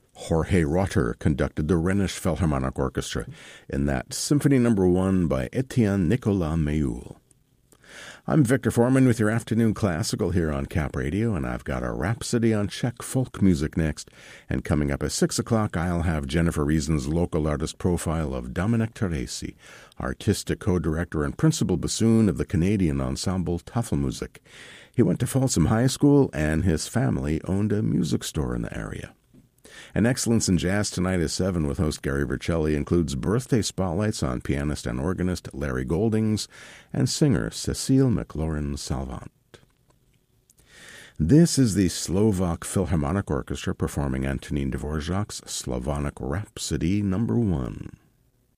Jorge Rotter conducted the Rhenish Philharmonic Orchestra in that Symphony No. 1 by Etienne Nicolas Méhul. I'm Victor Foreman with your Afternoon Classical here on Cap Radio, and I've got a Rhapsody on Czech folk music next. And coming up at 6 o'clock, I'll have Jennifer Reason's local artist profile of Dominic Teresi, artistic co-director and principal bassoon of the Canadian ensemble Tafelmusik. He went to Folsom High School, and his family owned a music store in the area. And Excellence in Jazz tonight is 7 with host Gary Vercelli includes birthday spotlights on pianist and organist Larry Goldings and singer Cecile McLaurin-Salvant. This is the Slovak Philharmonic Orchestra performing Antonín Dvořák's Slavonic Rhapsody No. 1.